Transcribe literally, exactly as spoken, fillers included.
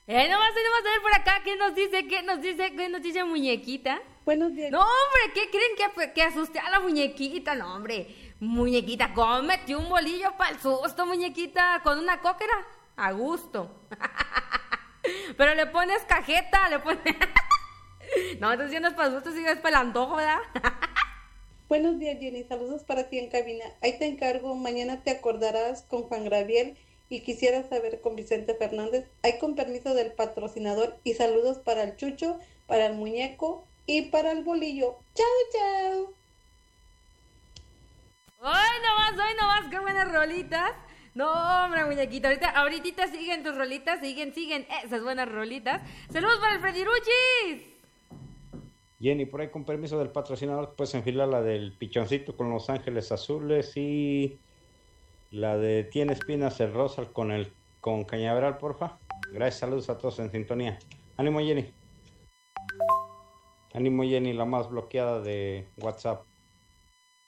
Eh, nomás tenemos a ver por acá qué nos dice, qué nos dice, qué nos dice muñequita. Buenos días. No, hombre, ¿qué creen que, que asusté a la muñequita? No, hombre, muñequita, cómete un bolillo para el susto, muñequita, con una cóquera, a gusto. Pero le pones cajeta, le pones... No, entonces ya no es para el susto, sino es para el antojo, ¿verdad? Buenos días, Jenny. Saludos para ti en cabina. Ahí te encargo, mañana te acordarás con Juan Gabriel y quisiera saber con Vicente Fernández. Hay con permiso del patrocinador y saludos para el Chucho, para el muñeco y para el bolillo. ¡Chao, chao! ¡Ay, nomás, ay, nomás! ¡Qué buenas rolitas! No, hombre, muñequita, ahorita, ahorita siguen tus rolitas, siguen, siguen esas buenas rolitas. ¡Saludos para el Frediruchis! Jenny, por ahí con permiso del patrocinador, puedes enfilar la del pichoncito con los ángeles azules y la de Tiene espinas el rosa con el con cañaveral, porfa. Gracias, saludos a todos en sintonía. Ánimo, Jenny. Ánimo, Jenny, la más bloqueada de WhatsApp.